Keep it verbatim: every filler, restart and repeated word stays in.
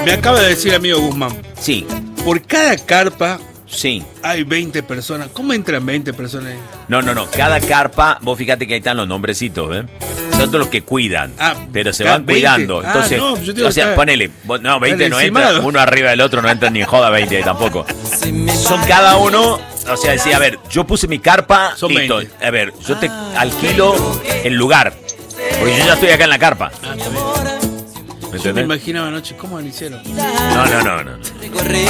Me acaba de decir amigo Guzmán. Sí. Por cada carpa Sí. hay veinte personas. ¿Cómo entran veinte personas ahí? No, no, no. Cada carpa, vos fíjate que ahí están los nombrecitos, ¿eh? Son todos los que cuidan. Ah, pero se ca- van veinte. cuidando. Ah, Entonces, no, yo digo o sea, que- ponele. vos- No, veinte no encimado. entra. Uno arriba del otro no entra ni en joda veinte tampoco. Son cada uno. O sea, decía, a ver, yo puse mi carpa. Son listo. veinte. A ver, yo te alquilo el lugar. Porque yo ya estoy acá en la carpa. Ah, está bien. ¿Me Yo me entendés? imaginaba anoche cómo lo hicieron. No, no, no, no. no.